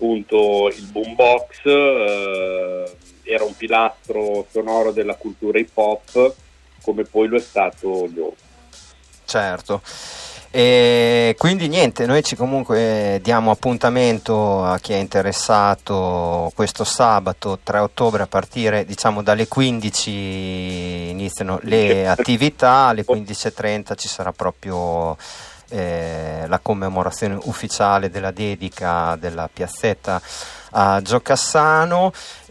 appunto il boombox era un pilastro sonoro della cultura hip hop, come poi lo è stato dopo. Certo. E quindi niente, noi ci comunque diamo appuntamento a chi è interessato questo sabato 3 ottobre a partire, diciamo, dalle 15 iniziano le attività, alle 15:30 ci sarà proprio la commemorazione ufficiale della dedica della piazzetta a Gio Cassano.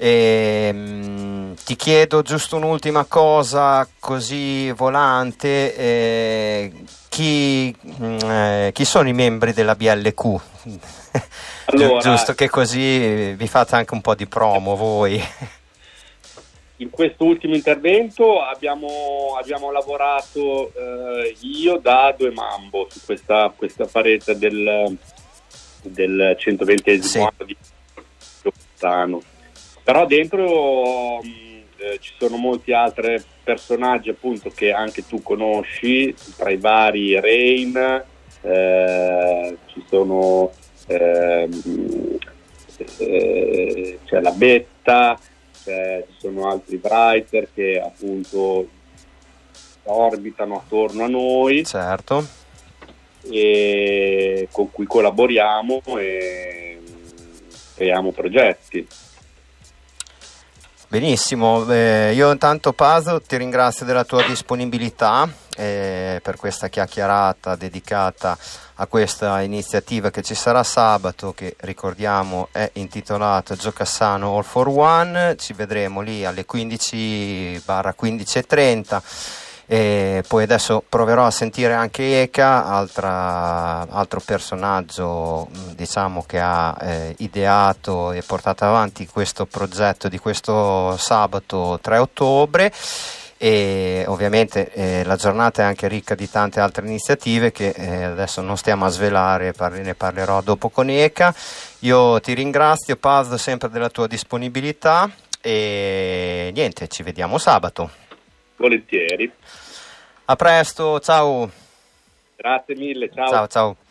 Ti chiedo giusto un'ultima cosa così volante, chi sono i membri della BLQ? Allora, giusto che così vi fate anche un po' di promo voi. In questo ultimo intervento abbiamo lavorato io, Dado e Mambo su questa parete del 120esimo Sì. anno di Cassano. Però dentro ci sono molti altri personaggi, appunto, che anche tu conosci, tra i vari Rain, ci sono c'è la Betta, ci sono altri writer che appunto orbitano attorno a noi, Certo. e con cui collaboriamo e creiamo progetti. Benissimo, io intanto Paso ti ringrazio della tua disponibilità per questa chiacchierata dedicata a questa iniziativa che ci sarà sabato, che ricordiamo è intitolata Gio Cassano All for One. Ci vedremo lì alle 15-15:30. E poi adesso proverò a sentire anche Eka, altro personaggio, diciamo, che ha ideato e portato avanti questo progetto di questo sabato 3 ottobre. E ovviamente la giornata è anche ricca di tante altre iniziative che adesso non stiamo a svelare, ne parlerò dopo con Eka. Io ti ringrazio, Paz, sempre della tua disponibilità, e niente, ci vediamo sabato. Volentieri. A presto, ciao. Grazie mille, ciao. Ciao, ciao.